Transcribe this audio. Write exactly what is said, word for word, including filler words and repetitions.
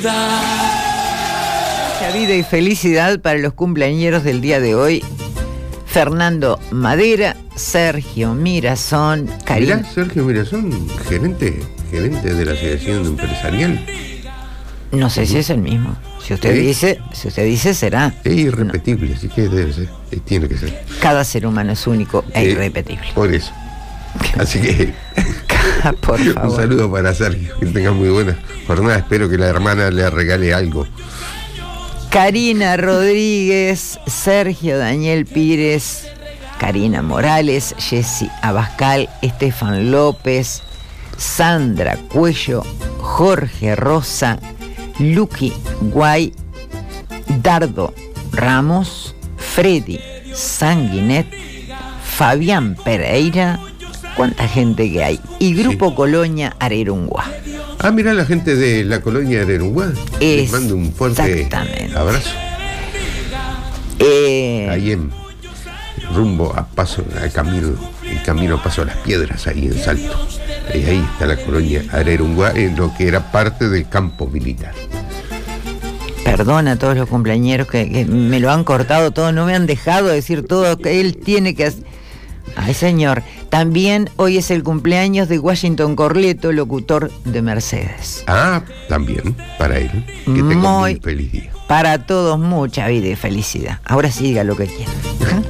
Mucha vida y felicidad para los cumpleañeros del día de hoy. Fernando Madera, Sergio Mirazón, Karina. Mirá, Sergio Mirazón, gerente, gerente de la Asociación Empresarial. No sé si es el mismo. Si usted ¿Sí? dice, si usted dice será. Es irrepetible, así que debe ser, eh, tiene que ser. Cada ser humano es único e Eh, irrepetible. Por eso. Así que Por favor. un saludo para Sergio, que tenga muy buena jornada. Espero que la hermana le regale algo. Karina Rodríguez, Sergio Daniel Pires, Karina Morales, Jessy Abascal, Estefan López, Sandra Cuello, Jorge Rosa, Luqui Guay, Dardo Ramos, Freddy Sanguinet, Fabián Pereira. ¿Cuánta gente que hay? Y Grupo sí. Colonia Arerungua. Ah, mirá la gente de la colonia Arerungua. Les mando un fuerte abrazo. Eh... Ahí en rumbo a paso, al camino, el camino a Paso a las Piedras, ahí en Salto. Y ahí está la colonia Arerungua, en lo que era parte del campo militar. Perdona a todos los cumpleañeros que, que me lo han cortado todo, no me han dejado decir todo que él tiene que hacer. Ay, señor. También hoy es el cumpleaños de Washington Corleto, locutor de Mercedes. Ah, también, para él. Que tenga muy un feliz día. Para todos, mucha vida y felicidad. Ahora sí, diga lo que quiera.